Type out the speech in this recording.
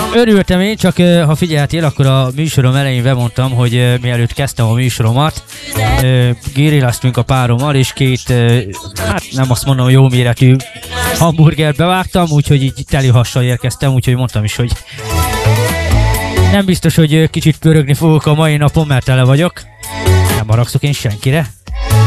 Örültem én, csak ha figyeltél, akkor a műsorom elején bemondtam, hogy mielőtt kezdtem a műsoromat, gérilláztunk a párommal, és két, hát nem azt mondom, jó méretű hamburgert bevágtam, úgyhogy így teli hassal érkeztem, úgyhogy mondtam is, hogy nem biztos, hogy kicsit pörögni fogok a mai napon, mert tele vagyok. Nem haragszok én senkire.